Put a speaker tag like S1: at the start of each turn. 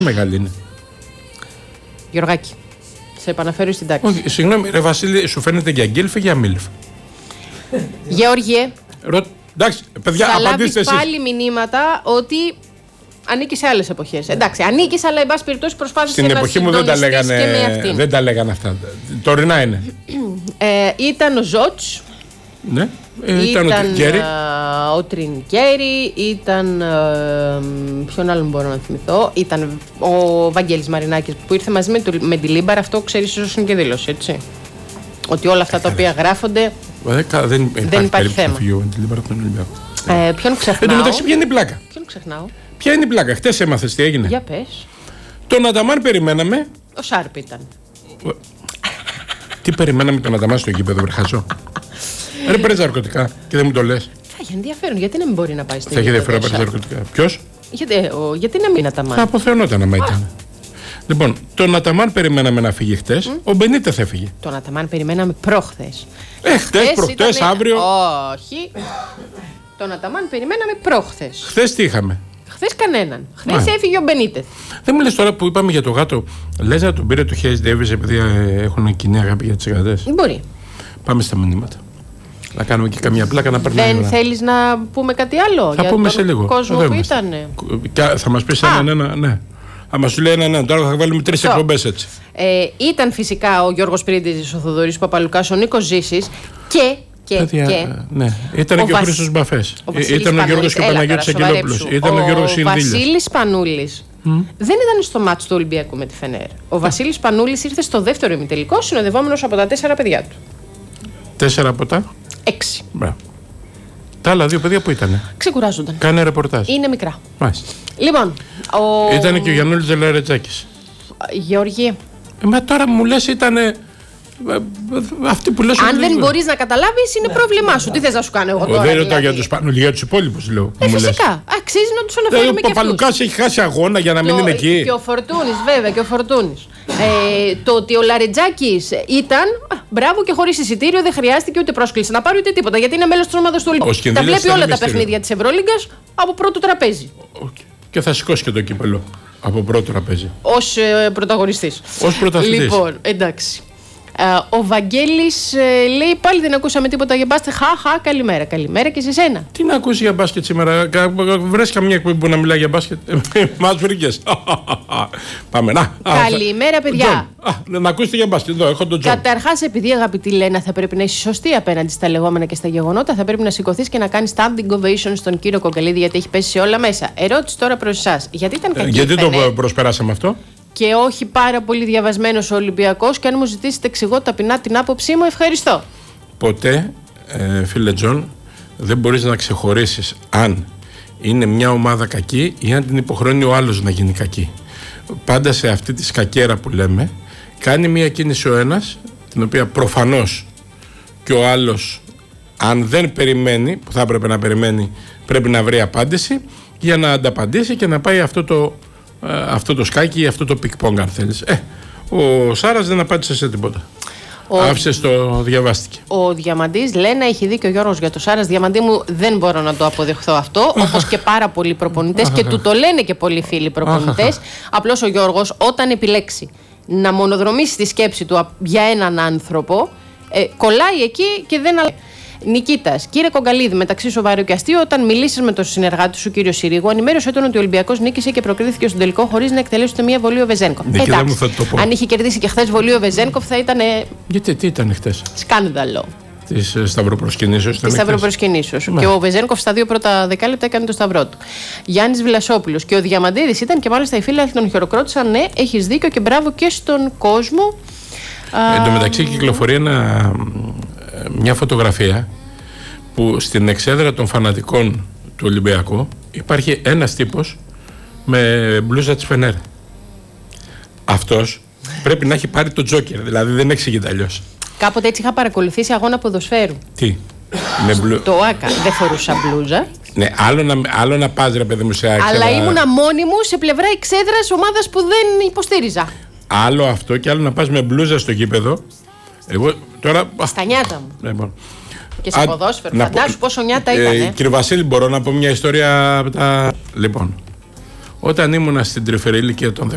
S1: Μεγάλη είναι.
S2: Γιωργάκη, σε επαναφέρω στην τάξη.
S1: Όχι, συγγνώμη, ρε Βασίλη, σου φαίνεται για γκίλφ ή για μίλφ?
S2: Γεώργιε,
S1: εντάξει, παιδιά,
S2: θα
S1: απαντήστε
S2: λάβεις
S1: εσείς.
S2: πάλι μηνύματα ότι ανήκει σε άλλες εποχές. Εντάξει, ανήκεις, αλλά εν πάση περιπτώσει προσπάθησες
S1: Στην
S2: να
S1: εποχή μου δεν τα
S2: συντονιστείς και με
S1: λέγανε,
S2: αυτήν.
S1: δεν τα λέγανε αυτά. Τωρινά είναι.
S2: Ήταν ο Ζότς,
S1: Ναι, ήταν ο Τρινκέρι.
S2: ο Τρινκέρι, ήταν. Ποιον άλλον μπορώ να θυμηθώ? Ήταν ο Βαγγέλης Μαρινάκης που ήρθε μαζί με τη Λίμπαρ. Αυτό ξέρεις, ίσως είναι και δήλωση, έτσι. Ότι όλα αυτά τα οποία γράφονται.
S1: Δεν
S2: υπάρχει θέμα. Ποιον ξεχνάω?
S1: Εν τω μεταξύ, ποια είναι η πλάκα?
S2: Ποιον ξεχνάω?
S1: Ποια είναι η πλάκα? Χτες έμαθες τι έγινε?
S2: Για πες.
S1: Τον Αταμάν περιμέναμε.
S2: Ο Σάρπ ήταν.
S1: Τι περιμέναμε τον Αταμάν στο γήπεδο, βρεχαζό? Ρε, παίρνει ναρκωτικά και δεν μου το λες?
S2: Θα έχει ενδιαφέρον. Γιατί να μην μπορεί να πάει στο
S1: Θα έχει
S2: γήπεδο,
S1: ενδιαφέρον να παίρνει ναρκωτικά. Ποιος?
S2: Γιατί να μην Αταμάν?
S1: Θα αποθεωνόταν άμα ήταν. Λοιπόν, τον Αταμάν περιμέναμε να φύγει χτες. Ο Μπενίτεθ έφυγε.
S2: Τον Αταμάν περιμέναμε προχθές.
S1: Χτες, προχτές, αύριο.
S2: Όχι. Τον Αταμάν περιμέναμε προχθές.
S1: Χθες τι είχαμε?
S2: Χθες κανέναν. Χθες έφυγε ο Μπενίτεθ.
S1: Δεν μου λες τώρα που είπαμε για το γάτο, λες να τον πήρε το Χέις Ντέβις επειδή έχουν κοινή αγάπη για τις γατές?
S2: Μπορεί.
S1: Πάμε στα μηνύματα. Να κάνουμε και καμία πλάκα να περνάει.
S2: Δεν θέλεις να πούμε κάτι άλλο?
S1: Θα
S2: για
S1: πούμε
S2: τον
S1: σε λίγο.
S2: κόσμο
S1: Εδώ
S2: που
S1: είμαστε.
S2: ήταν.
S1: Θα μας πεις έναν, ναι. Άμα σου λέει έναν, τώρα θα βάλουμε 3 εκπομπές έτσι.
S2: Ήταν φυσικά ο Γιώργος Πρίντεζης, ο Θοδωρής Παπαλουκάς, ο Νίκος Ζήσης και.
S1: Ναι. Ήταν και ο Χρήστος Μπαφές. Ήταν ο Γιώργος και ο Παναγιώτης Αγγελόπουλος. Ήταν ο Γιώργος Συνδύλιας.
S2: Ο Βασίλης Πανούλης δεν ήταν στο μάτς του Ολυμπιακού με τη Φενέρ. Ο Βασίλης Πανούλης ήρθε στο δεύτερο ημιτελικό συνοδευόμενος από τα 4 παιδιά του.
S1: 4 από τα
S2: 6.
S1: Μπράβο. Τα άλλα 2 παιδιά που ήτανε?
S2: Ξεκουράζονταν.
S1: Κάνε ρεπορτάζ.
S2: Είναι μικρά.
S1: Μάλιστα.
S2: Λοιπόν.
S1: Ήταν και ο Γιαννούλης Ζελαρετζάκης.
S2: Γεωργή.
S1: Μα τώρα μου λες ήτανε. Αυτοί που λες.
S2: Αν δεν μπορείς να καταλάβεις, είναι πρόβλημά σου. Τι θες να σου κάνω εγώ τώρα?
S1: Δεν ρωτάω για τους Πανούλη, για τους υπόλοιπους λέω.
S2: Φυσικά. Αξίζει να τους αναφέρουμε και
S1: αυτούς. Ο Παπαλουκάς έχει χάσει αγώνα για να μην είναι εκεί.
S2: Και ο Φορτούνης, βέβαια, και ο Φορτούνης. Το ότι ο Λαρετζάκης ήταν. Μπράβο, και χωρίς εισιτήριο, δεν χρειάστηκε ούτε πρόσκληση να πάρει ούτε τίποτα. Γιατί είναι μέλος της ομάδας του Ολυμπιακού. Τα βλέπει όλα τα παιχνίδια της Ευρωλίγκας από πρώτο τραπέζι.
S1: Και θα σηκώσει και το κύπελο από πρώτο τραπέζι.
S2: Ως πρωταγωνιστής.
S1: Ως πρωταθλητής.
S2: Λοιπόν, εντάξει. Ο Βαγγέλης λέει πάλι δεν ακούσαμε τίποτα για μπάσκετ. Χαχα, καλημέρα. Καλημέρα και σε σένα.
S1: Τι να ακούσει για μπάσκετ σήμερα? Βρες καμιά εκπομπή που να μιλάει για μπάσκετ? Μας βρήκες. Πάμε, να.
S2: Καλημέρα, παιδιά.
S1: Να ακούσετε για μπάσκετ. Εδώ έχω τον Τζον.
S2: Καταρχάς, επειδή αγαπητή Λένα θα πρέπει να είσαι σωστή απέναντι στα λεγόμενα και στα γεγονότα, θα πρέπει να σηκωθείς και να κάνεις standing ovation στον κύριο Κογκαλίδη, γιατί έχει πέσει σε όλα μέσα. Ερώτηση τώρα προς εσάς. Γιατί ήταν κακή?
S1: Γιατί το προσπεράσαμε αυτό?
S2: Και όχι πάρα πολύ διαβασμένος ο Ολυμπιακός, και αν μου ζητήσετε εξηγώ ταπεινά την άποψή μου, ευχαριστώ.
S1: Ποτέ, φίλε Τζον, δεν μπορείς να ξεχωρίσεις αν είναι μια ομάδα κακή ή αν την υποχρεώνει ο άλλος να γίνει κακή. Πάντα σε αυτή τη σκακέρα που λέμε, κάνει μια κίνηση ο ένας, την οποία προφανώς και ο άλλος, αν δεν περιμένει, που θα έπρεπε να περιμένει, πρέπει να βρει απάντηση για να ανταπαντήσει και να πάει αυτό το σκάκι ή αυτό το πικ-πόγκ, αν θέλεις. Ο Σάρας δεν απάντησε σε τίποτα. Άφησες το διαβάστηκε.
S2: Ο Διαμαντής, Λένα, έχει δίκιο ο Γιώργος για το Σάρας. Διαμαντή μου, δεν μπορώ να το αποδεχθώ αυτό, όπως και πάρα πολλοί προπονητές, και του το λένε και πολλοί φίλοι προπονητές. Απλώς ο Γιώργος, όταν επιλέξει να μονοδρομήσει τη σκέψη του για έναν άνθρωπο, κολλάει εκεί και δεν αλλάζει. Νικήτας, κύριε Κογκαλίδη, μεταξύ σοβαρού και αστείου, όταν μιλήσεις με τον συνεργάτη σου, κύριο Συρίγου, ενημέρωσε τον ότι ο Ολυμπιακός νίκησε και προκρίθηκε στον τελικό χωρίς να εκτελέσει ούτε μία βολή ο Βεζένκοφ. Εντάξει, αν είχε κερδίσει και χθες βολή ο Βεζένκοφ θα ήταν.
S1: Γιατί, τι ήταν χθες?
S2: Σκάνδαλο.
S1: Της σταυροπροσκυνήσεως.
S2: Της σταυροπροσκυνήσεως. Και ο Βεζένκοφ στα 2 πρώτα δεκάλεπτα έκανε το σταυρό του. Γιάννης Βλασόπουλος και ο Διαμαντίδης ήταν, και μάλιστα οι φίλοι τον χειροκρότησαν. Ναι, έχεις δίκιο και μπράβο και στον κόσμο.
S1: Εν τω μεταξύ κυκλοφορεί μια φωτογραφία που στην εξέδρα των φανατικών του Ολυμπιακού υπάρχει ένας τύπος με μπλούζα της Φενέρ. Αυτός πρέπει να έχει πάρει το τζόκερ, δηλαδή δεν εξηγείται αλλιώς.
S2: Κάποτε έτσι είχα παρακολουθήσει αγώνα ποδοσφαίρου.
S1: Τι?
S2: Το ΆΚΑ δεν φορούσα μπλούζα.
S1: Ναι, άλλο να πας ρε παιδί μου σε άξερα.
S2: Αλλά ήμουνα μόνη μου σε πλευρά εξέδρας ομάδας που δεν υποστήριζα.
S1: Άλλο αυτό και άλλο να πας με μπλούζα στο γήπεδο. Εγώ τώρα.
S2: Στα νιάτα μου.
S1: Λοιπόν.
S2: Και σε ποδόσφαιρο. Φαντάσου πόσο νιάτα ήταν.
S1: Κύριε Βασίλη, μπορώ να πω μια ιστορία από τα. Λοιπόν, όταν ήμουνα στην τρυφερή ηλικία των